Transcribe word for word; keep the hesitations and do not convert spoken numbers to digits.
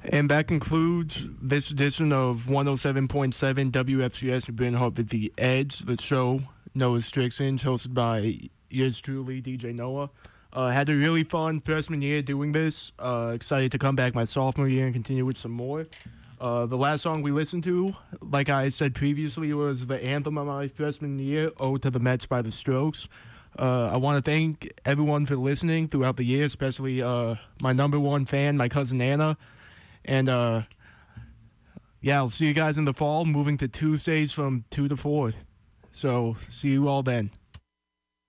And that concludes this edition of one oh seven point seven W F C S New Britain Hartford The Edge, the show, No Restrictions, hosted by yours truly, D J Noah. Uh, had a really fun freshman year doing this. Uh, excited to come back my sophomore year and continue with some more. Uh, the last song we listened to, like I said previously, was the anthem of my freshman year, Ode to the Mets by The Strokes. Uh, I want to thank everyone for listening throughout the year, especially uh, my number one fan, my cousin Anna. And, uh, yeah, I'll see you guys in the fall, moving to Tuesdays from two to four. So, see you all then.